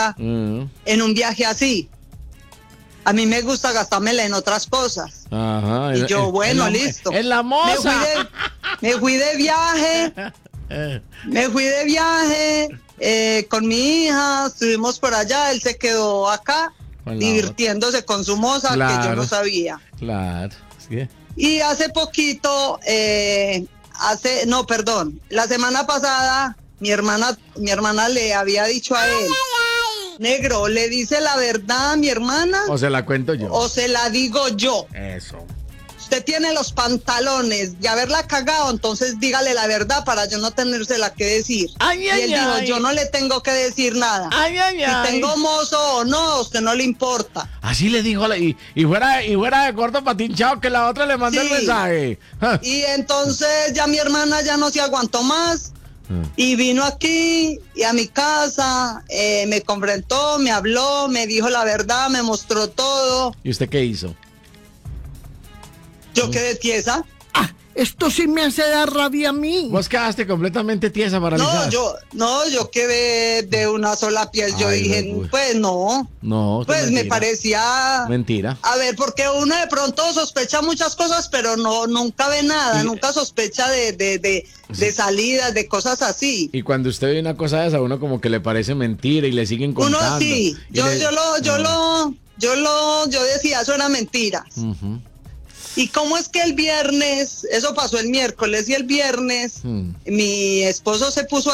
plata en un viaje así. A mí me gusta gastármela en otras cosas. Ajá. Y yo, bueno, listo. En la moza. Me fui de viaje. Me fui de viaje con mi hija. Estuvimos por allá. Él se quedó acá divirtiéndose con su moza, claro, que yo no sabía. Claro. Sí. Y hace poquito, la semana pasada, mi hermana le había dicho a él, negro, ¿le dice la verdad a mi hermana? ¿O se la cuento yo? ¿O se la digo yo? Eso. Usted tiene los pantalones de haberla cagado, entonces dígale la verdad para yo no tenérsela que decir. Ay, y ay, él dijo, ay. yo no le tengo que decir nada. Ay, ay, si ay. tengo mozo o no, a usted no le importa. Así le dijo, y fuera de corto patinchado que la otra le mandó el mensaje. Y entonces ya mi hermana ya no se aguantó más. Y vino aquí y a mi casa, me confrontó, me habló, me dijo la verdad, me mostró todo. ¿Y usted qué hizo? Yo quedé tiesa. Esto sí me hace dar rabia a mí. Vos quedaste completamente tiesa, paralizada. Yo quedé de una sola piel. Yo dije, pues no. No, pues mentira. me parecía... Mentira. A ver, porque uno de pronto sospecha muchas cosas, pero nunca ve nada, nunca sospecha de salidas, de cosas así. Y cuando usted ve una cosa de esa, uno como que le parece mentira y le siguen contando. Uno sí. Yo decía, eso era mentira. Uh-huh. ¿Y cómo es que el viernes, eso pasó el miércoles, y el viernes mi ex esposo se puso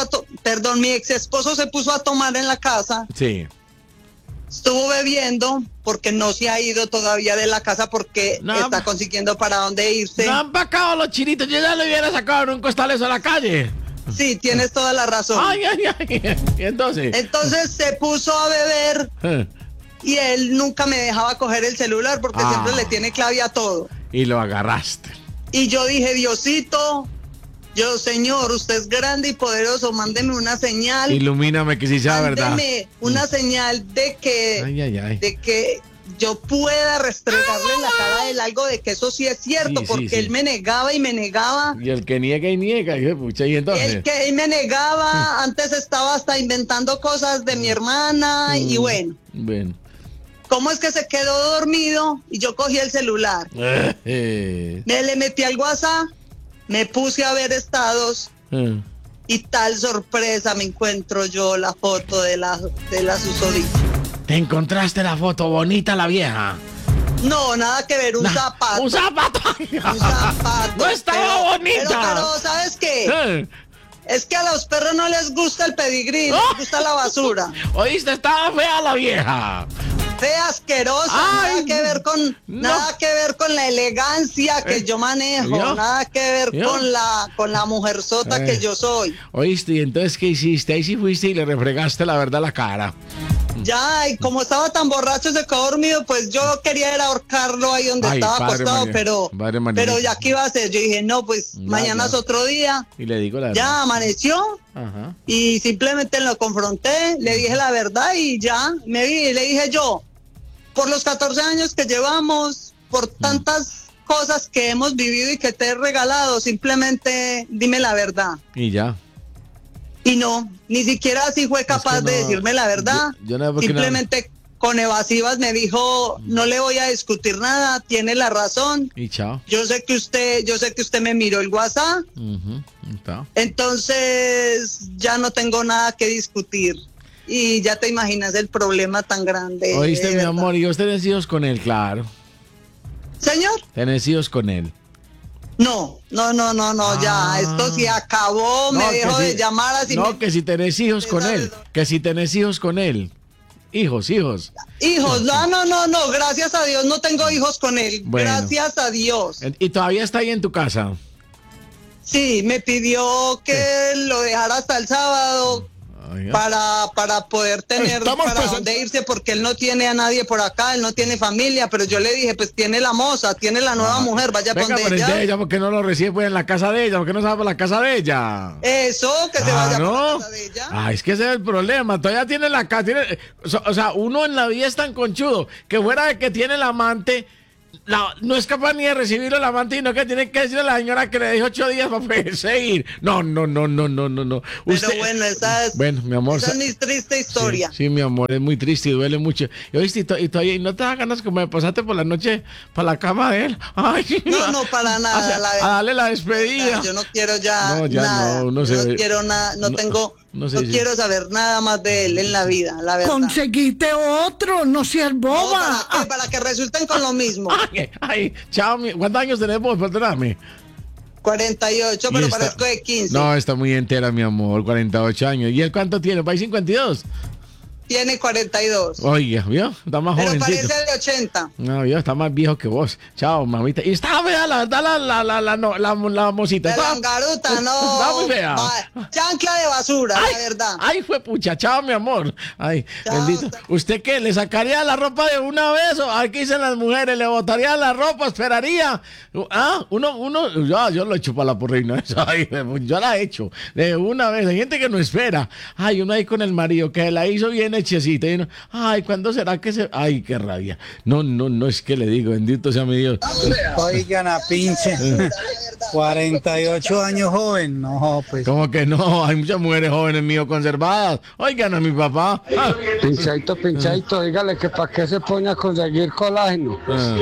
a tomar en la casa? Sí. Estuvo bebiendo porque no se ha ido todavía de la casa porque está consiguiendo para dónde irse. No han vacado los chinitos, yo ya le hubiera sacado en un costal eso a la calle. Sí, tienes toda la razón. Ay. ¿Y entonces? Entonces se puso a beber y él nunca me dejaba coger el celular porque siempre le tiene clave a todo. Y lo agarraste. Y yo dije, Diosito, Señor, usted es grande y poderoso, mándeme una señal. Ilumíname que sí sea verdad. Mándeme una señal de que yo pueda restregarle en la cara a él algo de que eso sí es cierto, porque él me negaba y me negaba. Y el que niega y niega, pucha, y entonces. El que él me negaba, antes estaba hasta inventando cosas de mi hermana y bueno. ¿Cómo es que se quedó dormido y yo cogí el celular? Me le metí al WhatsApp, me puse a ver estados y tal sorpresa me encuentro yo la foto de la susodicha. ¿Te encontraste la foto bonita, la vieja? No, nada que ver, un zapato. ¡Un zapato! Un zapato. ¡No estaba bonita! Pero, ¿sabes qué? Es que a los perros no les gusta el pedigrí, les gusta la basura. ¿Oíste? Estaba fea la vieja. Fea, asquerosa, nada que ver con la elegancia que yo manejo, nada que ver con la mujerzota que yo soy. ¿Oíste? ¿Y entonces qué hiciste? Ahí sí fuiste y le refregaste la verdad a la cara. Ya, y como estaba tan borracho, se quedó dormido, pues yo quería ir a ahorcarlo ahí donde estaba acostado, pero ya que iba a hacer, yo dije, no, pues mañana es otro día. Y le digo la verdad. Ya amaneció. Ajá. Y simplemente lo confronté, le dije la verdad y ya, me vi y le dije yo, por los 14 años que llevamos, por tantas cosas que hemos vivido y que te he regalado, simplemente dime la verdad. Y ya. Y no, ni siquiera así fue capaz de decirme la verdad. Simplemente con evasivas me dijo, no le voy a discutir nada, tiene la razón. Y chao. Yo sé que usted me miró el WhatsApp. Entonces ya no tengo nada que discutir. Y ya te imaginas el problema tan grande. Oíste, mi amor, y vos tenés hijos con él, claro. ¿Señor? ¿Tenés hijos con él? No, ya, esto se acabó, me dejó de llamar así. No, que si tenés hijos con él, Hijos. Hijos, no, gracias a Dios no tengo hijos con él, gracias a Dios. ¿Y todavía está ahí en tu casa? Sí, me pidió que lo dejara hasta el sábado. Para poder tener dónde irse, porque él no tiene a nadie por acá, él no tiene familia, pero yo le dije, pues tiene la moza, tiene la nueva mujer, vaya por donde ella. ¿Por qué no lo recibe pues en la casa de ella? ¿Por qué no se va para la casa de ella? Eso, que se vaya para la casa de ella. Es que ese es el problema, todavía tiene la casa, o sea, uno en la vida es tan conchudo, que fuera de que tiene el amante, no es capaz ni de recibirlo el amante, sino que tiene que decirle a la señora que le deje 8 días para poderse ir. No. Pero bueno, bueno, mi amor, esa es mi triste historia. Sí, mi amor, es muy triste y duele mucho. Y oíste, y todavía no te da ganas como de pasarte por la noche para la cama de él. Ay, no, para nada. A darle la despedida. Yo no quiero ya nada. No quiero nada, no quiero saber nada más de él en la vida, la verdad. Conseguiste otro, no seas boba. Para que resulten con lo mismo. Ay, chao, ¿cuántos años tenemos? Perdóname. 48, pero parezco de 15. No, está muy entera, mi amor, 48 años. ¿Y él cuánto tiene? ¿Va a 52? Tiene 42. Oiga, ¿vio? Está más jovencito. Pero parece de 80. No, ¿vio? Está más viejo que vos. Chao, mamita. Y está fea la mosita. La langaruta, no. Está muy fea. Chancla de basura, la verdad. Ay, fue pucha. Chao, mi amor. Ay, chao, bendito. ¿Usted qué? ¿Le sacaría la ropa de una vez? ¿O aquí dicen las mujeres? ¿Le botaría la ropa? ¿Esperaría? Yo lo he hecho para la porrina. Ay, yo la he hecho de una vez. Hay gente que no espera. Ay, uno ahí con el marido que la hizo bien hechecita y uno, ay, ¿cuándo será que se...? Ay, qué rabia. No, es que le digo, bendito sea mi Dios. Oigan a pinche. 48 años joven, no, pues. ¿Cómo que no? Hay muchas mujeres jóvenes mío conservadas. Oigan a mi papá. Pinchadito, dígale que para qué se pone a conseguir colágeno.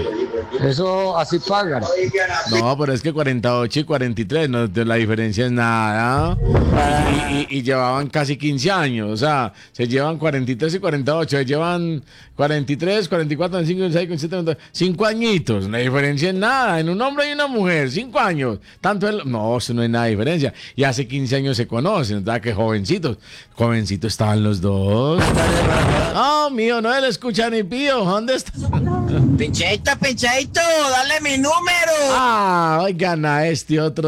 Eso así pagan. No, pero es que 48 y 43, no, la diferencia es nada. Y llevaban casi 15 años, o sea, se llevan 43 y 48, se llevan 43, 44, 45, 46, 47, 5 añitos. La diferencia es nada, en un hombre y una mujer, 5 años. No, eso no es nada de diferencia. Y hace 15 años se conocen, ¿verdad? Que jovencitos estaban los dos. Oh, mío, no le escucha ni pío. ¿Dónde está? Pinchadito, dale mi número. Oigan a este otro,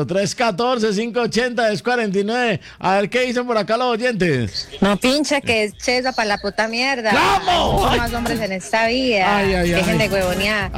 314-580-49. A ver qué dicen por acá los oyentes. No pinche que es chesa para la puta mierda. ¿Cómo? Hay más hombres en esta vida. Dejen de huevonear.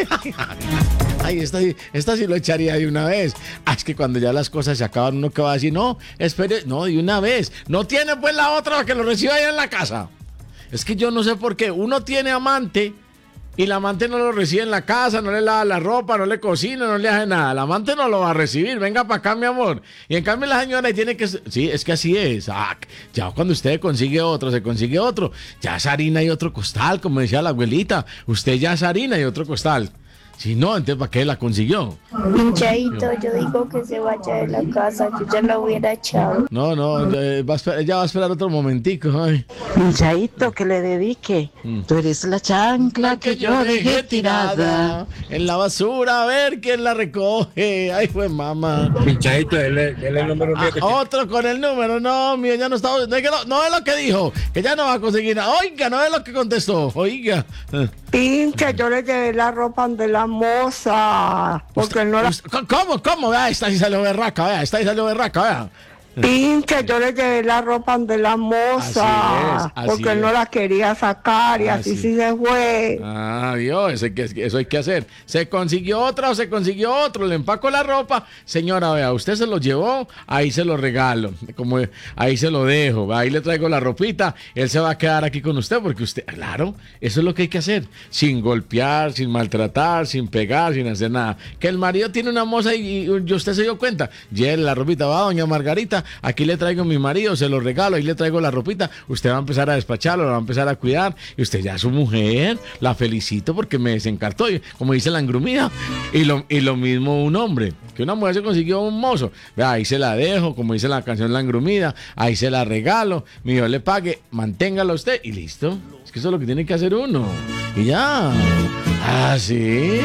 Ay, esta sí lo echaría de una vez. Es que cuando ya las cosas se acaban, uno que va a decir, no, espere, no, de una vez. No tiene pues la otra que lo reciba allá en la casa. Es que yo no sé por qué. Uno tiene amante y la amante no lo recibe en la casa, no le lava la ropa, no le cocina, no le hace nada. La amante no lo va a recibir, venga para acá, mi amor. Y en cambio la señora tiene que... Sí, es que así es. Ya cuando usted se consigue otro. Ya es harina y otro costal, como decía la abuelita. Usted ya es harina y otro costal. Si no, entonces ¿para qué la consiguió? Pinchadito, yo digo que se vaya de la casa, yo ya la hubiera echado. No, ella va a esperar otro momentico. Ay. Pinchadito, que le dedique. Tú eres la chancla que yo dejé tirada en la basura, a ver quién la recoge. Ay, fue mamá. Pinchadito, dele el número mío. Otro con el número, no, mío, ya no está. No es lo que dijo, que ya no va a conseguir nada. Oiga, no es lo que contestó. Oiga. Pinche, yo le llevé la ropa de la moza. Porque no la... ¿Cómo? Vea, esta sí salió berraca, vea. Pinche, yo le llevé la ropa de la moza. Porque no la quería sacar y así sí se fue. Dios, eso hay que hacer. ¿Se consiguió otra o se consiguió otro? Le empaco la ropa. Señora, vea, usted se lo llevó, ahí se lo regalo. Ahí se lo dejo, ahí le traigo la ropita. Él se va a quedar aquí con usted porque usted, claro, eso es lo que hay que hacer. Sin golpear, sin maltratar, sin pegar, sin hacer nada. Que el marido tiene una moza y usted se dio cuenta. Lleve la ropita, va, doña Margarita. Aquí le traigo a mi marido, se lo regalo, ahí le traigo la ropita, usted va a empezar a despacharlo, lo va a empezar a cuidar, y usted ya es su mujer, la felicito porque me desencartó, como dice la engrumida, y lo mismo un hombre, que una mujer se consiguió un mozo, vea, ahí se la dejo, como dice la canción La Engrumida, ahí se la regalo, mi Dios le pague, manténgala usted, y listo, es que eso es lo que tiene que hacer uno, y ya, sí.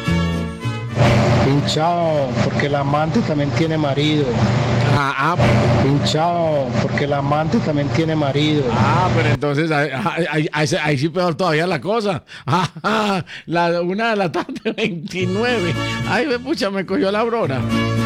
Pinchado, porque el amante también tiene marido. Pinchado, porque el amante también tiene marido. Pero entonces ahí sí peor todavía la cosa. 1:29 PM. Ay, pucha, me cogió la aurora.